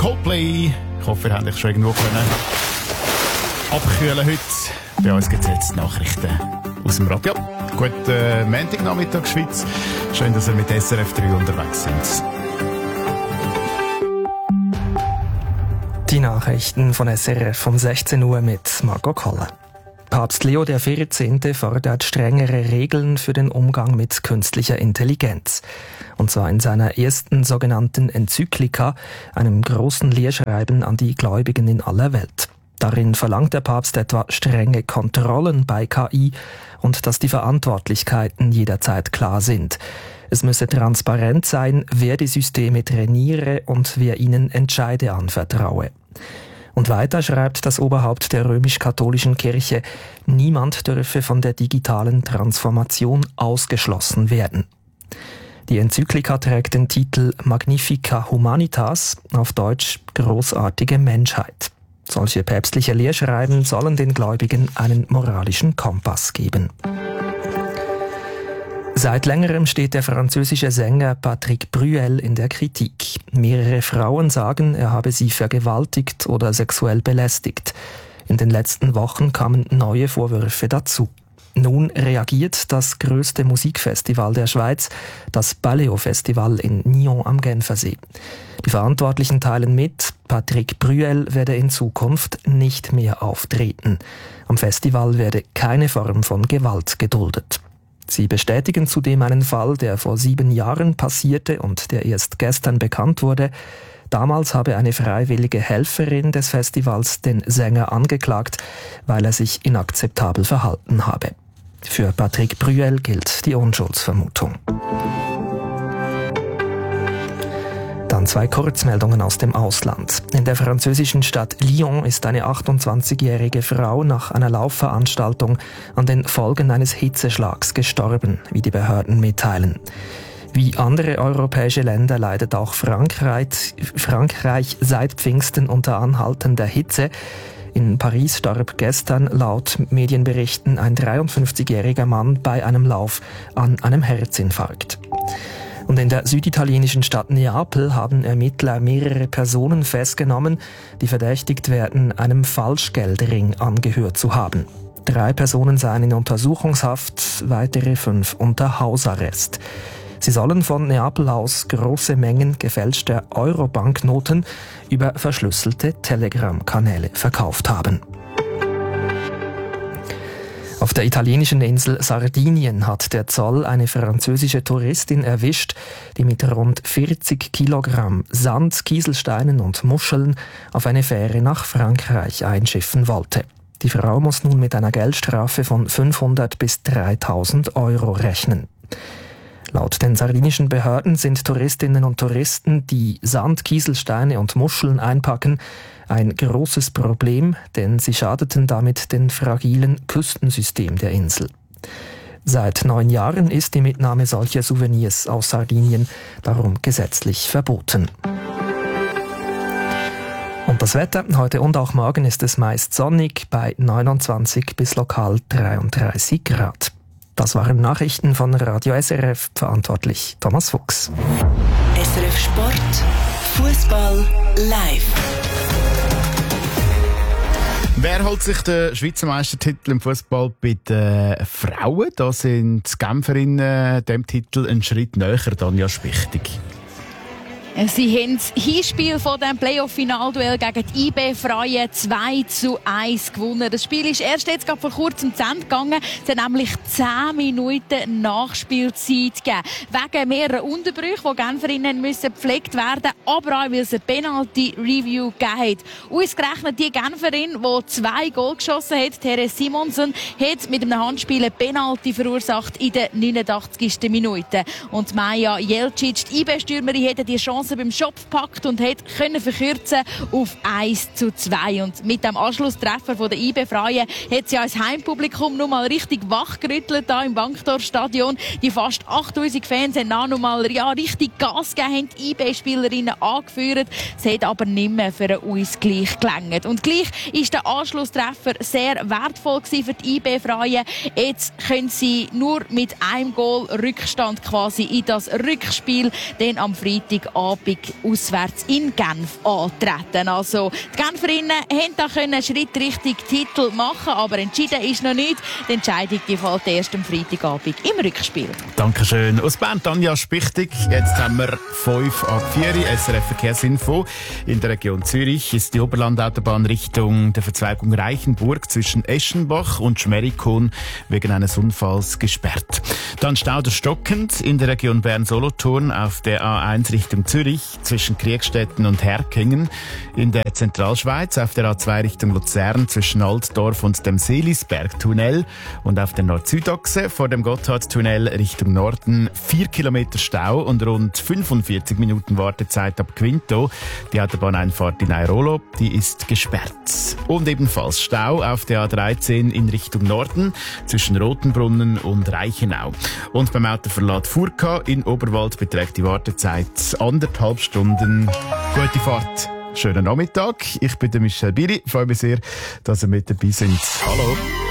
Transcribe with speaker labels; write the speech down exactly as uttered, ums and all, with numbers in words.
Speaker 1: Coldplay. Ich hoffe, ihr habt euch schon irgendwo können abkühlen heute. Bei uns gibt es jetzt Nachrichten aus dem Radio. Guten äh, Montagnachmittag, Schweiz. Schön, dass ihr mit S R F drei unterwegs sind.
Speaker 2: Die Nachrichten von S R F um sechzehn Uhr mit Margot Koller. Papst Leo der vierzehnte fordert strengere Regeln für den Umgang mit künstlicher Intelligenz. Und zwar in seiner ersten sogenannten Enzyklika, einem großen Lehrschreiben an die Gläubigen in aller Welt. Darin verlangt der Papst etwa strenge Kontrollen bei K I und dass die Verantwortlichkeiten jederzeit klar sind. Es müsse transparent sein, wer die Systeme trainiere und wer ihnen Entscheide anvertraue. Und weiter schreibt das Oberhaupt der römisch-katholischen Kirche, niemand dürfe von der digitalen Transformation ausgeschlossen werden. Die Enzyklika trägt den Titel Magnifica Humanitas, auf Deutsch großartige Menschheit. Solche päpstliche Lehrschreiben sollen den Gläubigen einen moralischen Kompass geben. Seit längerem steht der französische Sänger Patrick Bruel in der Kritik. Mehrere Frauen sagen, er habe sie vergewaltigt oder sexuell belästigt. In den letzten Wochen kamen neue Vorwürfe dazu. Nun reagiert das größte Musikfestival der Schweiz, das Baleo-Festival in Nyon am Genfersee. Die Verantwortlichen teilen mit, Patrick Bruel werde in Zukunft nicht mehr auftreten. Am Festival werde keine Form von Gewalt geduldet. Sie bestätigen zudem einen Fall, der vor sieben Jahren passierte und der erst gestern bekannt wurde. Damals habe eine freiwillige Helferin des Festivals den Sänger angeklagt, weil er sich inakzeptabel verhalten habe. Für Patrick Bruel gilt die Unschuldsvermutung. Dann zwei Kurzmeldungen aus dem Ausland. In der französischen Stadt Lyon ist eine achtundzwanzigjährige Frau nach einer Laufveranstaltung an den Folgen eines Hitzeschlags gestorben, wie die Behörden mitteilen. Wie andere europäische Länder leidet auch Frankreich, Frankreich seit Pfingsten unter anhaltender Hitze. In Paris starb gestern laut Medienberichten ein dreiundfünfzigjähriger Mann bei einem Lauf an einem Herzinfarkt. Und in der süditalienischen Stadt Neapel haben Ermittler mehrere Personen festgenommen, die verdächtigt werden, einem Falschgeldring angehört zu haben. Drei Personen seien in Untersuchungshaft, weitere fünf unter Hausarrest. Sie sollen von Neapel aus große Mengen gefälschter Euro-Banknoten über verschlüsselte Telegram-Kanäle verkauft haben. Auf der italienischen Insel Sardinien hat der Zoll eine französische Touristin erwischt, die mit rund vierzig Kilogramm Sand, Kieselsteinen und Muscheln auf eine Fähre nach Frankreich einschiffen wollte. Die Frau muss nun mit einer Geldstrafe von fünfhundert bis dreitausend Euro rechnen. Laut den sardinischen Behörden sind Touristinnen und Touristen, die Sand, Kieselsteine und Muscheln einpacken, ein großes Problem, denn sie schadeten damit dem fragilen Küstensystem der Insel. Seit neun Jahren ist die Mitnahme solcher Souvenirs aus Sardinien darum gesetzlich verboten. Und das Wetter, heute und auch morgen ist es meist sonnig bei neunundzwanzig bis lokal dreiunddreißig Grad. Das waren Nachrichten von Radio S R F, verantwortlich Thomas Fuchs.
Speaker 3: S R F Sport, Fußball live.
Speaker 1: Wer holt sich den Schweizer Meistertitel im Fußball bei den Frauen? Da sind die Genferinnen dem Titel einen Schritt näher, Danja Spichtig.
Speaker 4: Sie haben das Hinspiel von dem Playoff-Finalduell gegen die I B Freie zwei zu eins gewonnen. Das Spiel ist erst jetzt gerade vor kurzem zu Ende gegangen. Es hat nämlich zehn Minuten Nachspielzeit gegeben. Wegen mehrerer Unterbrüche, die Genferinnen müssen gepflegt werden, aber auch, weil es eine Penalty-Review gegeben hat. Ausgerechnet die Genferin, die zwei Goal geschossen hat, Therese Simonsen, hat mit einem Handspiel eine Penalty verursacht in der neunundachtzigsten Minute. Und Maja Jelcic, die I B-Stürmerin, hätte die Chance beim Schopf gepackt und hat können verkürzen auf eins zu zwei. Und mit dem Anschlusstreffer von der I B Freie hat sie als Heimpublikum noch mal richtig wachgerüttelt hier im Wankdorf-Stadion. Die fast achttausend Fans haben noch mal ja, richtig Gas gegeben, haben die I B-Spielerinnen angeführt. Es hat aber nicht mehr für einen Ausgleich gelangt. Und gleich ist der Anschlusstreffer sehr wertvoll gewesen für die I B Freie. Jetzt können sie nur mit einem Goal Rückstand quasi in das Rückspiel dann am Freitagabend Abend auswärts in Genf antreten. Also die Genferinnen haben da einen Schritt Richtung Titel machen, aber entschieden ist noch nicht. Die Entscheidung die fällt erst am Freitagabend im Rückspiel.
Speaker 1: Dankeschön. Aus Bern, Tanja Spichtig. Jetzt haben wir fünf ab vier S R F Verkehrsinfo. In der Region Zürich ist die Oberlandautobahn Richtung der Verzweigung Reichenburg zwischen Eschenbach und Schmerikon wegen eines Unfalls gesperrt. Dann Stau der Stockend in der Region Bern-Solothurn auf der A eins Richtung Zürich zwischen Kriegstetten und Herkingen. In der Zentralschweiz auf der A zwei Richtung Luzern zwischen Altdorf und dem Seelisberg-Tunnel und auf der Nord-Süd-Achse vor dem Gotthardtunnel Richtung Norden vier Kilometer Stau und rund fünfundvierzig Minuten Wartezeit ab Quinto. Die Autobahneinfahrt in Airolo, die ist gesperrt. Und ebenfalls Stau auf der A dreizehn in Richtung Norden zwischen Rotenbrunnen und Reichenau. Und beim Autoverlad Furka in Oberwald beträgt die Wartezeit anderthalb Stunden. Gute Fahrt. Schönen Nachmittag. Ich bin der Michel Biri. Ich freue mich sehr, dass ihr mit dabei sind. Hallo.